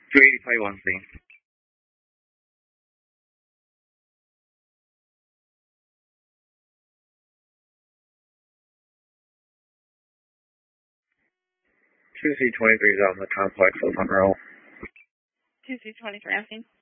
285 on scene. 2C23 is out in the complex, so front row. 2C23 on scene.